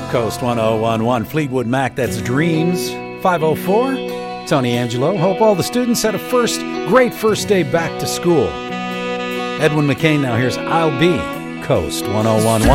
Coast 1011, Fleetwood Mac, that's Dreams. 504, Tony Angelo. Hope all the students had a great first day back to school. Edwin McCain now, here's I'll Be, Coast 1011.